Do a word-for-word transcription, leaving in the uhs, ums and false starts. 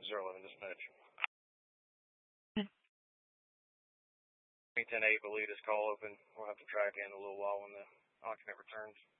zero eleven dispatch. ten eight will lead this call open. We'll have to track in a little while when the occupant returns.